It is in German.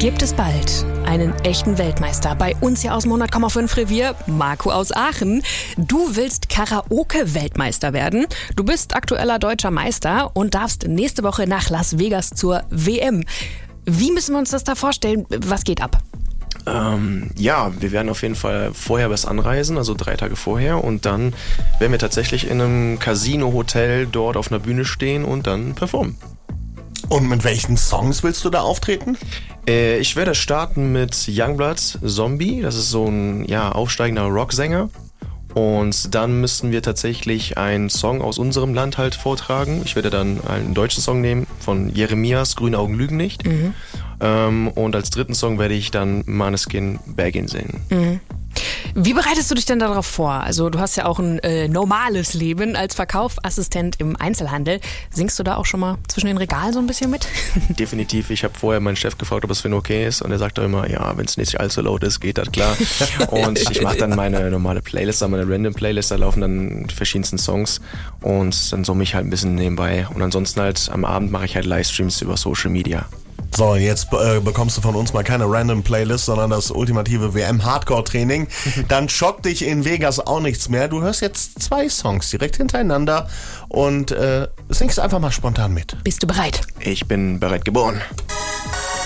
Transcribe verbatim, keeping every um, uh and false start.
gibt es bald einen echten Weltmeister. Bei uns hier aus dem hundert Komma fünf Revier, Marco aus Aachen. Du willst Karaoke-Weltmeister werden. Du bist aktueller deutscher Meister und darfst nächste Woche nach Las Vegas zur W M. Wie müssen wir uns das da vorstellen? Was geht ab? Ähm, ja, wir werden auf jeden Fall vorher was anreisen, also drei Tage vorher. Und dann werden wir tatsächlich in einem Casino-Hotel dort auf einer Bühne stehen und dann performen. Und mit welchen Songs willst du da auftreten? Äh, ich werde starten mit Youngblood, Zombie. Das ist so ein ja, aufsteigender Rocksänger. Und dann müssten wir tatsächlich einen Song aus unserem Land halt vortragen. Ich werde dann einen deutschen Song nehmen von Jeremias, Grüne Augen lügen nicht. Mhm. Ähm, und als dritten Song werde ich dann Måneskin Baggin singen. Mhm. Wie bereitest du dich denn darauf vor? Also du hast ja auch ein äh, normales Leben als Verkaufsassistent im Einzelhandel. Singst du da auch schon mal zwischen den Regalen so ein bisschen mit? Definitiv. Ich habe vorher meinen Chef gefragt, ob es für ihn okay ist. Und er sagt auch immer, ja, wenn es nicht allzu laut ist, geht das klar. Und ich mache dann meine normale Playlist, meine Random Playlist, da laufen dann die verschiedensten Songs. Und dann summe ich halt ein bisschen nebenbei. Und ansonsten halt am Abend mache ich halt Livestreams über Social Media. So, jetzt äh, bekommst du von uns mal keine random Playlist, sondern das ultimative W M-Hardcore-Training. Dann schockt dich in Vegas auch nichts mehr. Du hörst jetzt zwei Songs direkt hintereinander und äh, singst einfach mal spontan mit. Bist du bereit? Ich bin bereit geboren.